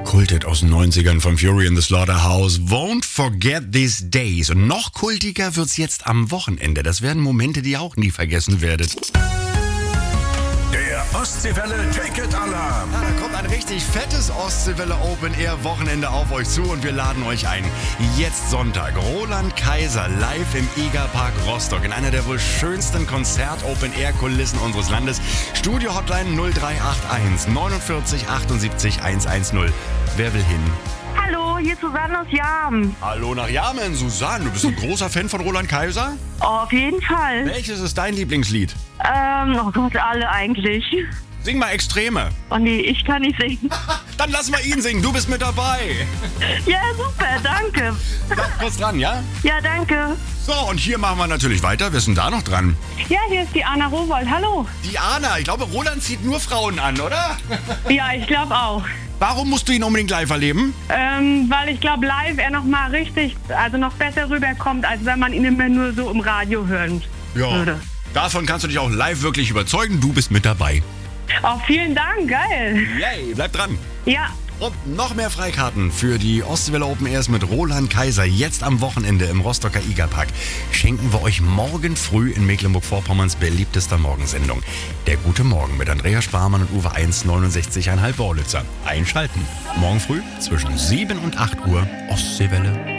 Verkultet aus den 90ern von Fury in the Slaughterhouse. Won't forget these days. Und noch kultiger wird's jetzt am Wochenende. Das werden Momente, die ihr auch nie vergessen werdet. Der Ostseewelle Ticket Alarm. Ja, da kommt ein richtig fettes Ostseewelle Open Air Wochenende auf euch zu und wir laden euch ein. Jetzt Sonntag, Roland Kaiser live im Egerpark Rostock in einer der wohl schönsten Konzert-Open Air Kulissen unseres Landes. Studio Hotline 0381 49 78 110. Wer will hin? Hallo, hier ist Susanne aus Jam. Hallo nach Jamen, Susanne. Du bist ein großer Fan von Roland Kaiser? Auf jeden Fall. Welches ist dein Lieblingslied? Oh Gott, alle eigentlich. Sing mal Extreme. Oh nee, ich kann nicht singen. Dann lass mal ihn singen, du bist mit dabei. Ja, super, danke. Bleib kurz dran, ja? Ja, danke. So, und hier machen wir natürlich weiter. Wer ist denn da noch dran? Ja, hier ist die Anna Rowold. Hallo. Die Anna. Ich glaube, Roland zieht nur Frauen an, oder? Ja, ich glaube auch. Warum musst du ihn unbedingt live erleben? Weil ich glaube, live er noch mal richtig, also noch besser rüberkommt, als wenn man ihn immer nur so im Radio hören würde. Davon kannst du dich auch live wirklich überzeugen. Du bist mit dabei. Oh, vielen Dank, geil. Yay, bleib dran. Ja. Und noch mehr Freikarten für die Ostseewelle Open Airs mit Roland Kaiser jetzt am Wochenende im Rostocker Egerpark schenken wir euch morgen früh in Mecklenburg-Vorpommerns beliebtester Morgensendung. Der gute Morgen mit Andreas Sparmann und Uwe 1, 69,5 Wollitzer. Einschalten. Morgen früh zwischen 7 und 8 Uhr Ostseewelle.